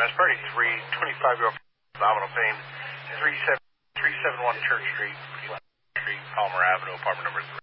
Mass Party 3, 25-year-old abdominal pain, 371 Church Street, Palmer Avenue, apartment number 3.